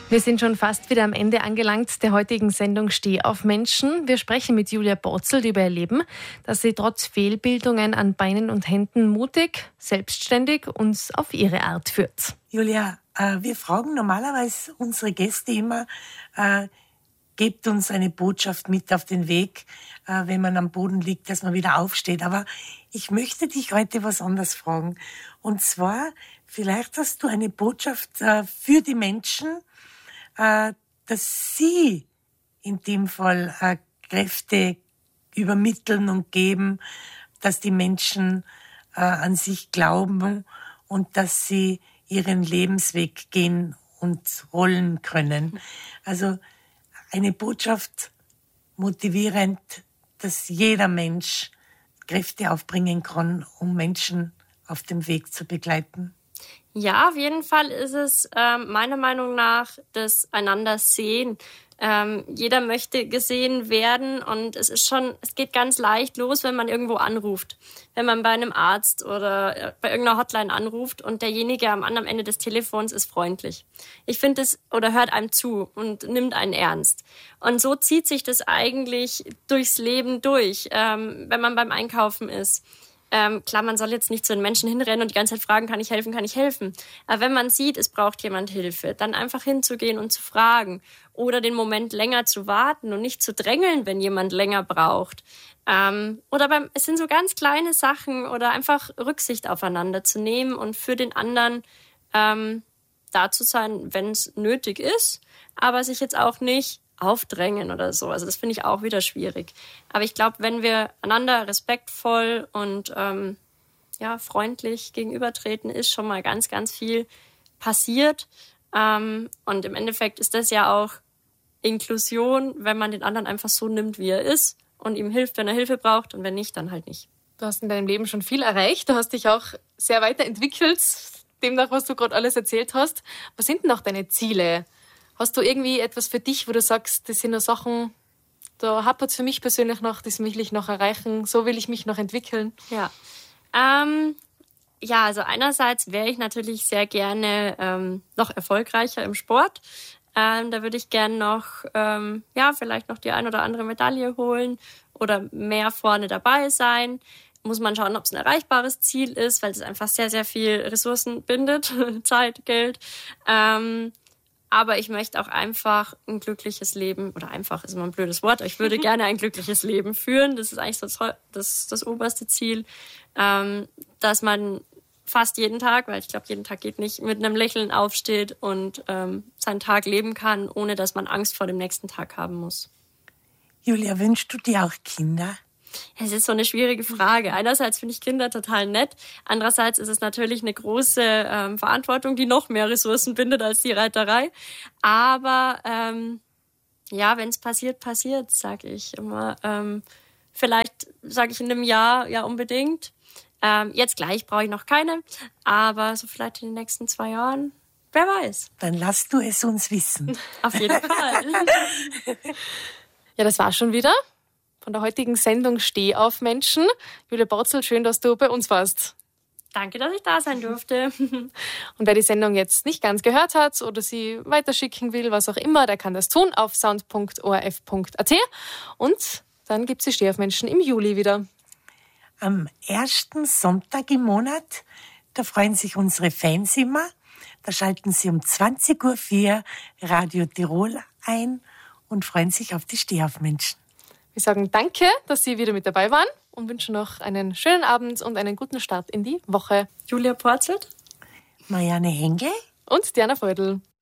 Wir sind schon fast wieder am Ende angelangt der heutigen Sendung Steh auf Menschen. Wir sprechen mit Julia Borzelt über ihr Leben, dass sie trotz Fehlbildungen an Beinen und Händen mutig, selbstständig uns auf ihre Art führt. Julia, wir fragen normalerweise unsere Gäste immer, gebt uns eine Botschaft mit auf den Weg, wenn man am Boden liegt, dass man wieder aufsteht. Aber ich möchte dich heute was anderes fragen. Und zwar, vielleicht hast du eine Botschaft für die Menschen, dass sie in dem Fall Kräfte übermitteln und geben, dass die Menschen an sich glauben und dass sie ihren Lebensweg gehen und rollen können. Also eine Botschaft motivierend, dass jeder Mensch Kräfte aufbringen kann, um Menschen auf dem Weg zu begleiten. Ja, auf jeden Fall ist es meiner Meinung nach das einander sehen. Jeder möchte gesehen werden und es geht ganz leicht los, wenn man irgendwo anruft. Wenn man bei einem Arzt oder bei irgendeiner Hotline anruft und derjenige am anderen Ende des Telefons ist freundlich. Ich finde es, oder hört einem zu und nimmt einen ernst. Und so zieht sich das eigentlich durchs Leben durch, wenn man beim Einkaufen ist. Klar, man soll jetzt nicht zu den Menschen hinrennen und die ganze Zeit fragen, kann ich helfen, kann ich helfen. Aber wenn man sieht, es braucht jemand Hilfe, dann einfach hinzugehen und zu fragen oder den Moment länger zu warten und nicht zu drängeln, wenn jemand länger braucht. Es sind so ganz kleine Sachen oder einfach Rücksicht aufeinander zu nehmen und für den anderen da zu sein, wenn es nötig ist, aber sich jetzt auch nicht aufdrängen oder so. Also das finde ich auch wieder schwierig. Aber ich glaube, wenn wir einander respektvoll und freundlich gegenübertreten, ist schon mal ganz, ganz viel passiert. Und im Endeffekt ist das ja auch Inklusion, wenn man den anderen einfach so nimmt, wie er ist und ihm hilft, wenn er Hilfe braucht und wenn nicht, dann halt nicht. Du hast in deinem Leben schon viel erreicht. Du hast dich auch sehr weiterentwickelt, demnach, was du gerade alles erzählt hast. Was sind denn noch deine Ziele? Hast du irgendwie etwas für dich, wo du sagst, das sind noch Sachen, da hapert es für mich persönlich noch, das will ich noch erreichen, so will ich mich noch entwickeln? Ja, also einerseits wäre ich natürlich sehr gerne noch erfolgreicher im Sport. Da würde ich gerne noch, vielleicht noch die ein oder andere Medaille holen oder mehr vorne dabei sein. Muss man schauen, ob es ein erreichbares Ziel ist, weil es einfach sehr, sehr viel Ressourcen bindet, Zeit, Geld. Aber ich möchte auch einfach ein glückliches Leben, oder einfach ist immer ein blödes Wort, aber ich würde gerne ein glückliches Leben führen. Das ist eigentlich so das oberste Ziel, dass man fast jeden Tag, weil ich glaube, jeden Tag geht nicht, mit einem Lächeln aufsteht und seinen Tag leben kann, ohne dass man Angst vor dem nächsten Tag haben muss. Julia, wünschst du dir auch Kinder? Es ist so eine schwierige Frage. Einerseits finde ich Kinder total nett. Andererseits ist es natürlich eine große Verantwortung, die noch mehr Ressourcen bindet als die Reiterei. Aber wenn es passiert, sage ich immer. Vielleicht sage ich in einem Jahr, ja unbedingt. Jetzt gleich brauche ich noch keine. Aber so vielleicht in den nächsten 2 Jahren, wer weiß. Dann lass du es uns wissen. Auf jeden Fall. Ja, das war schon wieder von der heutigen Sendung Steh auf Menschen. Julia Borzelt, schön, dass du bei uns warst. Danke, dass ich da sein durfte. Und wer die Sendung jetzt nicht ganz gehört hat oder sie weiterschicken will, was auch immer, der kann das tun auf sound.orf.at. Und dann gibt es die Steh auf Menschen im Juli wieder. Am ersten Sonntag im Monat, da freuen sich unsere Fans immer. Da schalten sie um 20.04 Uhr Radio Tirol ein und freuen sich auf die Steh auf Menschen. Wir sagen danke, dass Sie wieder mit dabei waren und wünschen noch einen schönen Abend und einen guten Start in die Woche. Julia Borzelt, Marianne Hengel und Diana Feudel.